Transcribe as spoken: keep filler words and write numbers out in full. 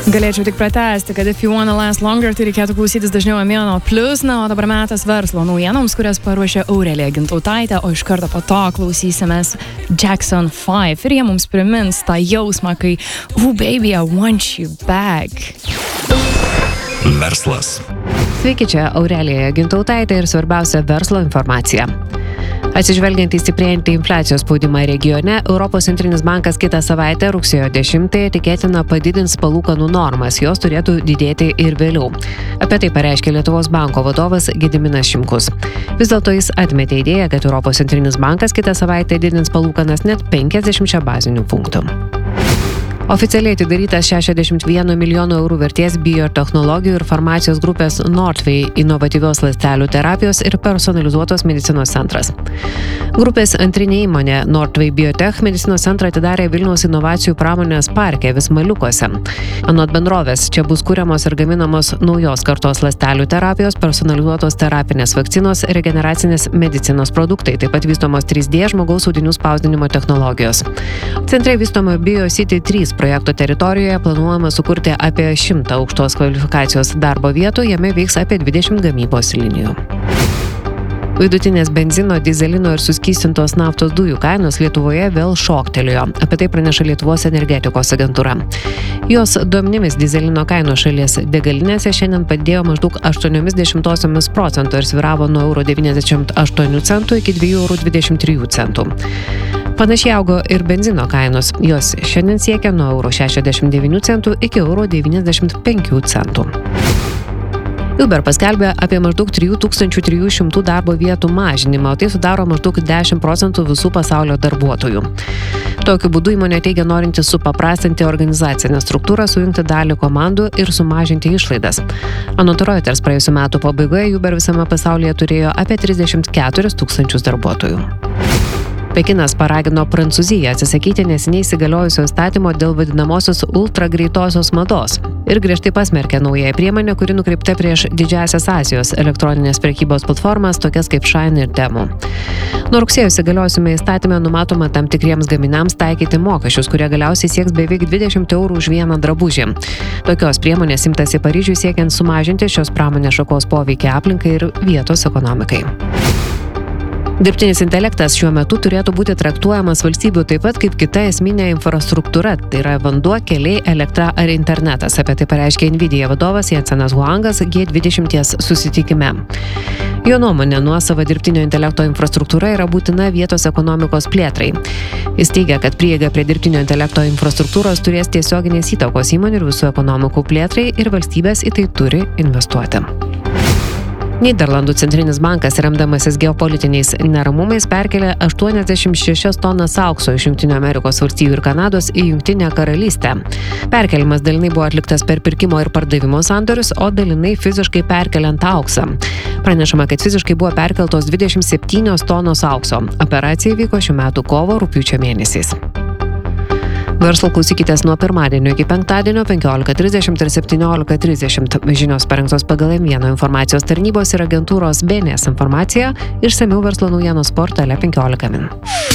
Galėčiau tik pratęsti, kad if you wanna last longer, tai reikėtų klausytis dažniau Amino Plus, na, o dabar metas verslo naujienoms, kurias paruošė Aurelija Gintautaitė, o iš karto po to klausysimės Jackson five ir jie mums primins tą jausmą, kai "Oh baby, I want you back". Verslas. Sveiki, čia Aurelija Gintautaitė ir svarbiausia verslo informacija. Atsižvelgiant į stiprėjantį infliacijos spaudimą regione, Europos centrinis bankas kitą savaitę rugsėjo dešimtąją tikėtina padidins palūkanų normas, jos turėtų didėti ir vėliau. Apie tai pareiškė Lietuvos banko vadovas Gediminas Šimkus. Vis dėlto jis atmetė idėją, kad Europos centrinis bankas kitą savaitę didins palūkanas net penkiasdešimčia bazinių punktų. Oficialiai atidarytas šešiasdešimt vieno milijono eurų vertės biotechnologijų ir farmacijos grupės Northway inovatyvios ląstelių terapijos ir personalizuotos medicinos centras. Grupės antrinė įmonė Northway Biotech medicinos centrą atidarė Vilniaus inovacijų pramonės parke Vismaliukuose. Anot bendrovės, čia bus kuriamos ir gaminamos naujos kartos ląstelių terapijos, personalizuotos terapinės vakcinos, regeneracinės medicinos produktai, taip pat vystomos trys D žmogaus audinių spausdinimo technologijos. Centre vystoma BioCity trys projekto teritorijoje planuojama sukurti apie šimtą aukštos kvalifikacijos darbo vietų, jame veiks apie dvidešimt gamybos linijų. Vidutinės benzino, dyzelino ir suskystintos naftos dujų kainos Lietuvoje vėl šoktelėjo. Apie tai praneša Lietuvos energetikos agentūra. Jos duomenimis dyzelino kainos šalies degalinėse šiandien padidėjo maždaug aštuoniomis dešimtosiomis procento ir svyravo nuo euro devyniasdešimt aštuonių centų iki dviejų eurų dvidešimt trijų centų. Panašiai augo ir benzino kainos. Jos šiandien siekia nuo euro šešiasdešimt devynių centų iki euro devyniasdešimt penkių centų. Uber paskelbė apie maždaug trijų tūkstančių trijų šimtų darbo vietų mažinimą, o tai sudaro maždaug dešimt procentų visų pasaulio darbuotojų. Tokiu būdu įmonė teigia norinti supaprastinti organizacinę struktūrą, sujungti dalį komandų ir sumažinti išlaidas. Anot Reuters praėjusių metų pabaigoje Uber visame pasaulyje turėjo apie trisdešimt keturis tūkstančius darbuotojų. Pekinas paragino Prancūziją atsisakyti neseniai įsigaliojusio įstatymo dėl vadinamosios ultragreitosios mados ir griežtai pasmerkė naująją priemonę, kuri nukreipta prieš didžiąsias Azijos elektroninės prekybos platformas, tokias kaip Shein ir Temu. Nuo rugsėjo įsigaliojusiame įstatyme numatoma tam tikriems gaminiams taikyti mokesčius, kurie galiausiai sieks beveik dvidešimt eurų už vieną drabužį. Tokios priemonės imtasi Paryžiui siekiant sumažinti šios pramonės šakos poveikį aplinkai ir vietos ekonomikai. Dirbtinis intelektas šiuo metu turėtų būti traktuojamas valstybių taip pat kaip kita esminė infrastruktūra, tai yra vanduo, keliai, elektra ar internetas. Apie tai pareiškė Nvidia vadovas Jensenas Huangas G dvidešimt susitikime. Jo nuomonė, nuosava dirbtinio intelekto infrastruktūra yra būtina vietos ekonomikos plėtrai. Jis teigia, kad prieiga prie dirbtinio intelekto infrastruktūros turės tiesioginės įtakos įmonių ir visų ekonomikų plėtrai ir valstybės į tai turi investuoti. Nyderlandų centrinis bankas, remdamasis geopolitiniais neramumais, perkelė aštuoniasdešimt šešias tonas aukso iš Jungtinių Amerikos valstijų ir Kanados į Jungtinę karalystę. Perkelimas dalinai buvo atliktas per pirkimo ir pardavimo sandorius, o dalinai fiziškai perkeliant auksą. Pranešama, kad fiziškai buvo perkeltos dvidešimt septynios tonos aukso. Operacija vyko šių metų kovo rugpjūčio mėnesiais. Verslo klausykitės nuo pirmadienio iki penktadienio penkiolika trisdešimt ir septyniolika trisdešimt. Žinios parengtos pagal M vienas informacijos tarnybos ir agentūros B N S informaciją, išsamiau verslo naujienos portale penkiolika min.